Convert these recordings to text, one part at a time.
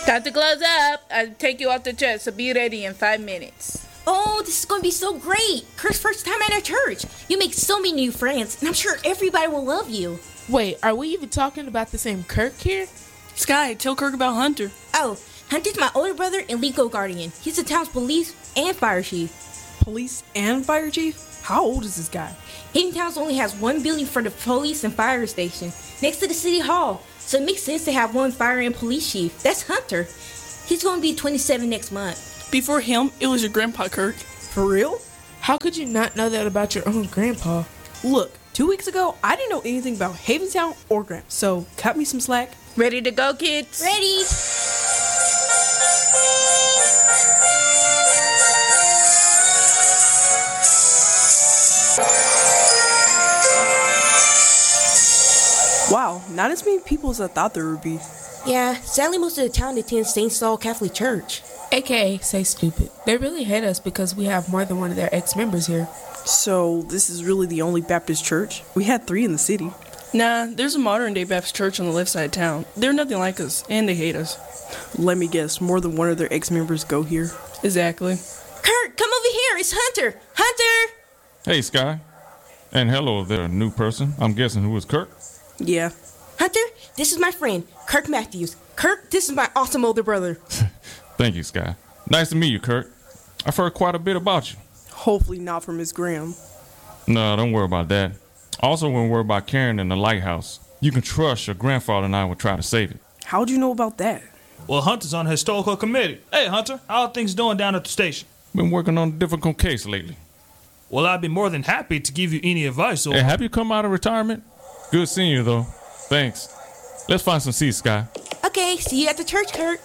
Time to close up. I'll take you off the church, so be ready in 5 minutes. Oh, this is going to be so great. Kurt's first time at our church. You make so many new friends, and I'm sure everybody will love you. Wait, are we even talking about the same Kirk here? Sky, tell Kirk about Hunter. Oh, Hunter's my older brother and legal guardian. He's the town's police and fire chief. Police and fire chief? How old is this guy? Haven only has one building for the police and fire station, next to the city hall. So it makes sense to have one fire and police chief. That's Hunter. He's going to be 27 next month. Before him, it was your grandpa, Kirk. For real? How could you not know that about your own grandpa? Look, 2 weeks ago, I didn't know anything about Haventown or Gramps, so cut me some slack. Ready to go, kids? Ready? Wow, not as many people as I thought there would be. Yeah, sadly most of the town attends St. Saul Catholic Church. AKA, say stupid. They really hate us because we have more than one of their ex-members here. So, this is really the only Baptist church? We had 3 in the city. Nah, there's a modern-day Baptist church on the left side of town. They're nothing like us, and they hate us. Let me guess, more than one of their ex-members go here? Exactly. Kurt, come over here. It's Hunter. Hunter! Hey, Sky. And hello there, new person. I'm guessing who is Kirk? Yeah. Hunter, this is my friend, Kirk Matthews. Kirk, this is my awesome older brother. Thank you, Sky. Nice to meet you, Kirk. I've heard quite a bit about you. Hopefully not from Miss Graham. No, don't worry about that. Also, wouldn't worry about Karen in the lighthouse. You can trust your grandfather and I will try to save it. How'd you know about that? Well, Hunter's on the historical committee. Hey, Hunter, how are things doing down at the station? Been working on a difficult case lately. Well, I'd be more than happy to give you any advice. Hey, have you come out of retirement? Good seeing you, though. Thanks. Let's find some seats, Sky. Okay, see you at the church, Kurt.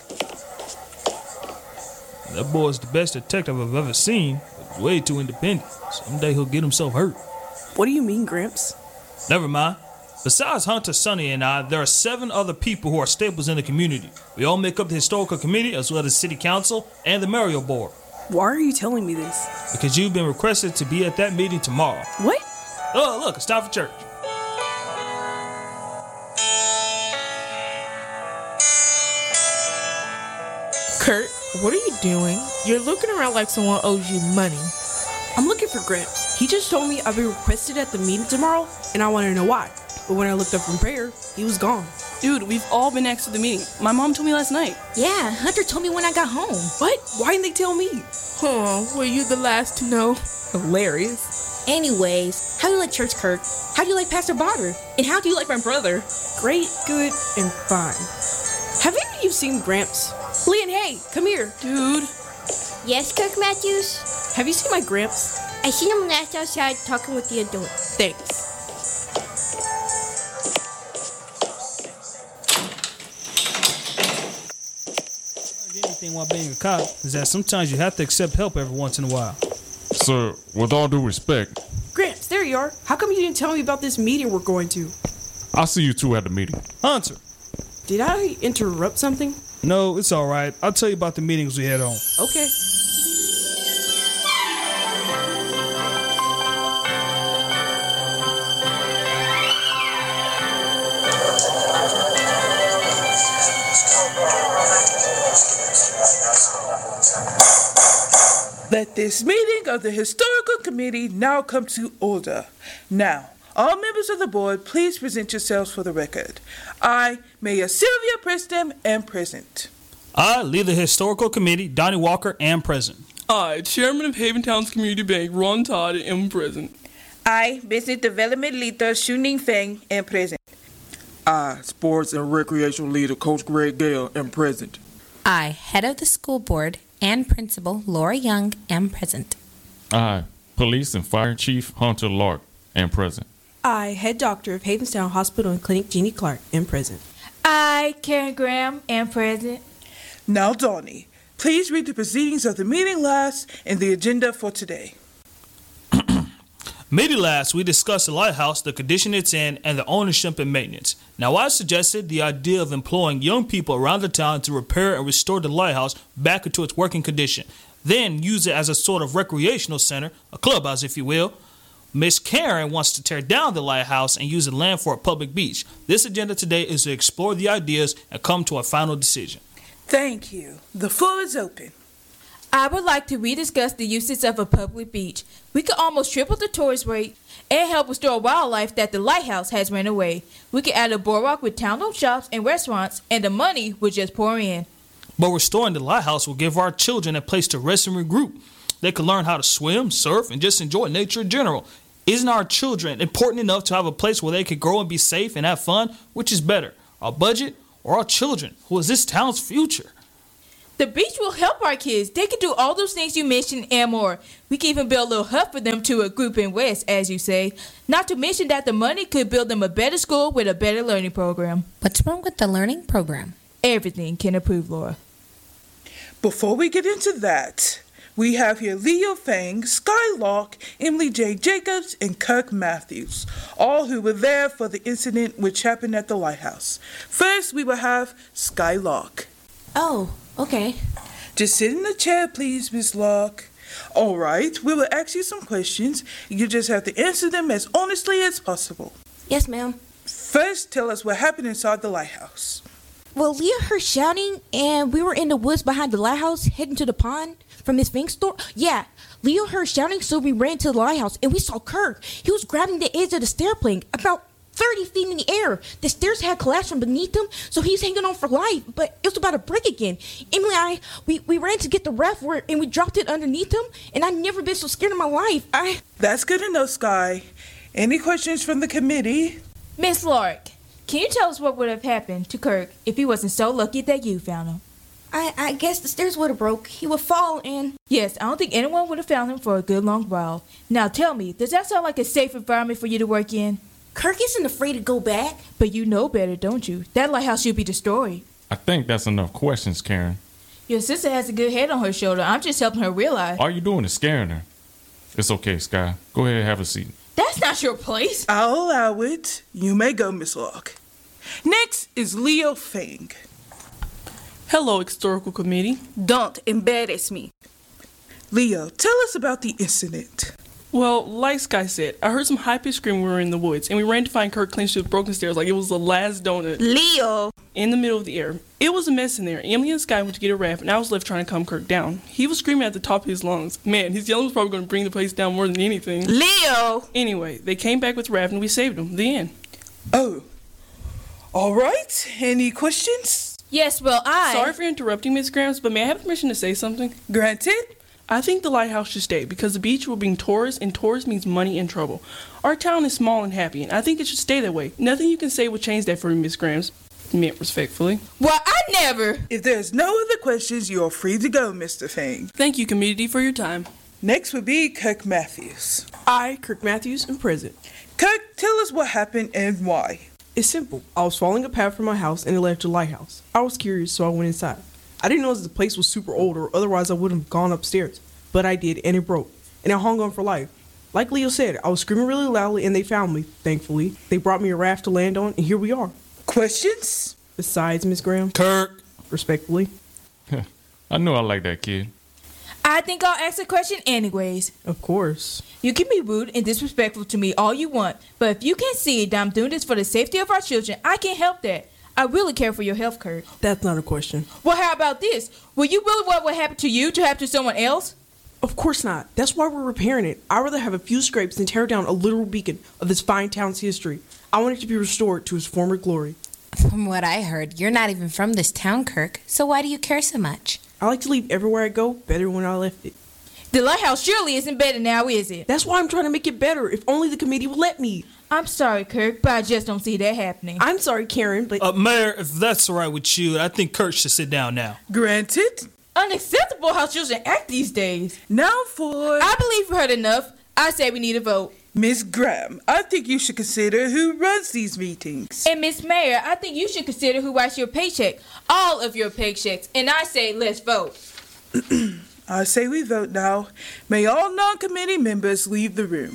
That boy's the best detective I've ever seen, but he's way too independent. Someday he'll get himself hurt. What do you mean, Gramps? Never mind. Besides Hunter, Sonny, and I, there are 7 other people who are staples in the community. We all make up the historical committee, as well as city council and the mayoral board. Why are you telling me this? Because you've been requested to be at that meeting tomorrow. What? Oh, look, it's time for church. Kurt, what are you doing? You're looking around like someone owes you money. I'm looking for Gramps. He just told me I'll be requested at the meeting tomorrow, and I want to know why. But when I looked up from prayer, he was gone. Dude, we've all been asked to the meeting. My mom told me last night. Yeah, Hunter told me when I got home. What? Why didn't they tell me? Were you the last to know? Hilarious. Anyways, how do you like church, Kurt? How do you like Pastor Botter? And how do you like my brother? Great, good, and fine. Have any of you seen Gramps? Leon, hey, come here. Dude. Yes, Kirk Matthews? Have you seen my Gramps? I seen him last outside talking with the adult. Thanks. Anything while being a cop is that sometimes you have to accept help every once in a while. Sir, with all due respect, Gramps, there you are. How come you didn't tell me about this meeting we're going to? I'll see you two at the meeting. Hunter. Did I interrupt something? No, it's all right. I'll tell you about the meetings we had on. Okay. Let this meeting of the Historical Committee now come to order. Now, all members of the board, please present yourselves for the record. I, Mayor Sylvia Preston, am present. I lead the Historical Committee, Donnie Walker, am present. I, Chairman of Haventown's Community Bank, Ron Todd, am present. I, Business Development Leader Shuning Feng, am present. I, Sports and Recreation Leader Coach Greg Gale, am present. I, Head of the School Board and Principal Laura Young, am present. I, Police and Fire Chief Hunter Lark, am present. I, Head Doctor of Haventown Hospital and Clinic Jeannie Clark, am present. I, Karen Graham, am present. Now, Donnie, please read the proceedings of the meeting last and the agenda for today. Meeting last, we discussed the lighthouse, the condition it's in, and the ownership and maintenance. Now, I suggested the idea of employing young people around the town to repair and restore the lighthouse back into its working condition, then use it as a sort of recreational center, a clubhouse, if you will. Miss Karen wants to tear down the lighthouse and use the land for a public beach. This agenda today is to explore the ideas and come to a final decision. Thank you. The floor is open. I would like to rediscuss the uses of a public beach. We could almost triple the tourist rate and help restore wildlife that the lighthouse has ran away. We could add a boardwalk with town-owned shops and restaurants, and the money would just pour in. But restoring the lighthouse will give our children a place to rest and regroup. They could learn how to swim, surf, and just enjoy nature in general. Isn't our children important enough to have a place where they could grow and be safe and have fun? Which is better, our budget or our children, who is this town's future? The beach will help our kids. They can do all those things you mentioned and more. We can even build a little hut for them to a group in West, as you say. Not to mention that the money could build them a better school with a better learning program. What's wrong with the learning program? Everything can improve, Laura. Before we get into that, we have here Leo Fang, Skylark, Emily J. Jacobs, and Kirk Matthews, all who were there for the incident which happened at the lighthouse. First, we will have Skylark. Oh, okay. Just sit in the chair, please, Miss Lark. All right, we will ask you some questions. You just have to answer them as honestly as possible. Yes, ma'am. First, tell us what happened inside the lighthouse. Well, Leah heard shouting, and we were in the woods behind the lighthouse, heading to the pond from Miss Fink's store. Yeah, Leo heard shouting, so we ran to the lighthouse, and we saw Kirk. He was grabbing the edge of the stair plank, about 30 feet in the air. The stairs had collapsed from beneath him, so he's hanging on for life, but it was about to break again. Emily and I, we ran to get the raft, and we dropped it underneath him, and I've never been so scared in my life. That's good enough, Sky. Any questions from the committee? Miss Lark, can you tell us what would have happened to Kirk if he wasn't so lucky that you found him? I guess the stairs would have broke. He would fall and... Yes, I don't think anyone would have found him for a good long while. Now tell me, does that sound like a safe environment for you to work in? Kirk isn't afraid to go back. But you know better, don't you? That lighthouse should be destroyed. I think that's enough questions, Karen. Your sister has a good head on her shoulder. I'm just helping her realize. All you're doing is scaring her. It's okay, Sky. Go ahead and have a seat. That's not your place. I'll allow it. You may go, Miss Lark. Next is Leo Fang. Hello, Historical Committee. Don't embarrass me. Leo, tell us about the incident. Well, like Sky said, I heard some high-pitched screaming when we were in the woods, and we ran to find Kirk clinched with broken stairs like it was the last donut. Leo! In the middle of the air. It was a mess in there. Emily and Sky went to get a raft, and I was left trying to calm Kirk down. He was screaming at the top of his lungs. Man, his yelling was probably going to bring the place down more than anything. Leo! Anyway, they came back with the raft, and we saved him. The end. Oh. All right. Any questions? Yes, well, Sorry for interrupting, Miss Grams, but may I have permission to say something? Granted. I think the lighthouse should stay because the beach will bring tourists, and tourists means money and trouble. Our town is small and happy, and I think it should stay that way. Nothing you can say would change that for me, Miss Grams. Meant respectfully. Well, I never. If there's no other questions, you're free to go, Mr. Fang. Thank you, community, for your time. Next would be Kirk Matthews. I, Kirk Matthews, am present. Kirk, tell us what happened and why. It's simple. I was following a path from my house and it led to the lighthouse. I was curious, so I went inside. I didn't know that the place was super old, or otherwise I wouldn't have gone upstairs. But I did, and it broke. And I hung on for life. Like Leo said, I was screaming really loudly and they found me, thankfully. They brought me a raft to land on, and here we are. Questions? Besides, Miss Graham. Kirk. Respectfully. I know I like that kid. I think I'll ask a question anyways. Of course. You can be rude and disrespectful to me all you want, but if you can see that I'm doing this for the safety of our children, I can't help that. I really care for your health, Kirk. That's not a question. Well, how about this? Will you really want what happened to you to happen to someone else? Of course not. That's why we're repairing it. I'd rather have a few scrapes than tear down a literal beacon of this fine town's history. I want it to be restored to its former glory. From what I heard, you're not even from this town, Kirk, so why do you care so much? I like to leave everywhere I go better when I left it. The lighthouse surely isn't better now, is it? That's why I'm trying to make it better, if only the committee will let me. I'm sorry, Kirk, but I just don't see that happening. I'm sorry, Karen, but... Mayor, if that's all right with you, I think Kirk should sit down now. Granted. Unacceptable how children act these days. Now for... I believe we heard enough. I say we need a vote. Miss Graham, I think you should consider who runs these meetings. And Miss Mayor, I think you should consider who writes your paycheck. All of your paychecks. And I say let's vote. I say we vote now. May all non-committee members leave the room.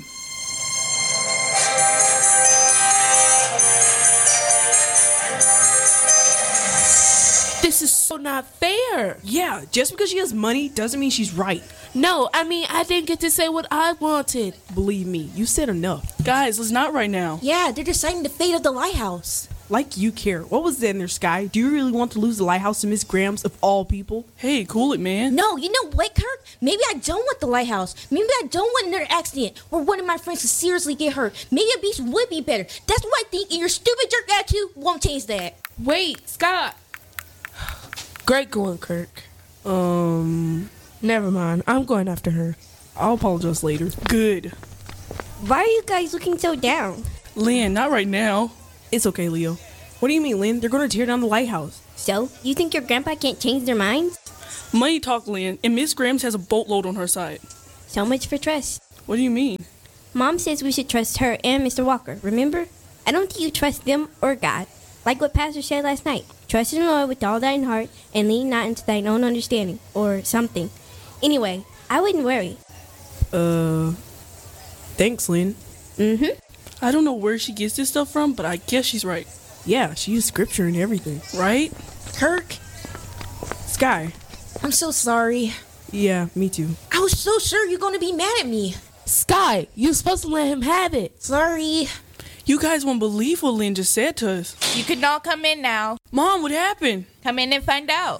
This is so not fair. Yeah, just because she has money doesn't mean she's right. No, I mean, I didn't get to say what I wanted. Believe me, you said enough. Guys, let's not right now. Yeah, they're deciding the fate of the lighthouse. Like you care. What was that in there, Sky? Do you really want to lose the lighthouse to Miss Grams of all people? Hey, cool it, man. No, you know what, Kirk? Maybe I don't want the lighthouse. Maybe I don't want another accident where one of my friends could seriously get hurt. Maybe a beach would be better. That's what I think, and your stupid jerk attitude won't change that. Wait, Scott. Great going, Kirk. Never mind. I'm going after her. I'll apologize later. Good. Why are you guys looking so down? Lynn, not right now. It's okay, Leo. What do you mean, Lynn? They're going to tear down the lighthouse. So, you think your grandpa can't change their minds? Money talk, Lynn, and Miss Grams has a boatload on her side. So much for trust. What do you mean? Mom says we should trust her and Mr. Walker, remember? I don't think you trust them or God. Like what Pastor said last night. Trust in the Lord with all thine heart, and lean not into thine own understanding, or something. Anyway, I wouldn't worry. Thanks, Lynn. I don't know where she gets this stuff from, but I guess she's right. Yeah, she used scripture and everything. Right? Kirk, Sky. I'm so sorry. Yeah, me too. I was so sure you're going to be mad at me. Sky, you're supposed to let him have it. Sorry. You guys won't believe what Lynn just said to us. You can all come in now. Mom, what happened? Come in and find out.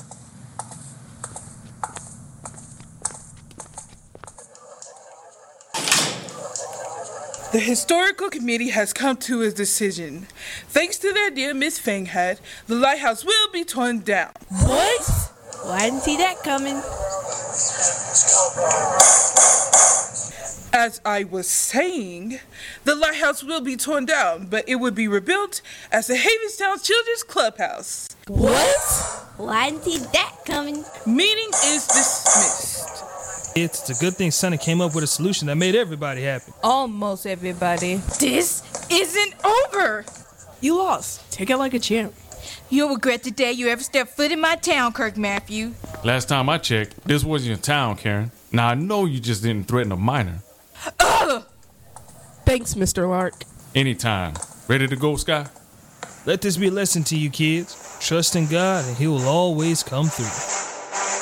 The historical committee has come to a decision. Thanks to the idea Miss Fang had, the lighthouse will be torn down. What? Well, I didn't see that coming. As I was saying, the lighthouse will be torn down, but it will be rebuilt as the Havenstown Children's Clubhouse. What? Well, I didn't see that coming. Meeting is dismissed. It's a good thing Sonny came up with a solution that made everybody happy. Almost everybody. This isn't over. You lost. Take it like a champ. You'll regret the day you ever step foot in my town, Kirk Matthew. Last time I checked, this wasn't your town, Karen. Now I know you just didn't threaten a minor. Thanks, Mr. Lark. Anytime. Ready to go, Sky? Let this be a lesson to you kids. Trust in God and he will always come through.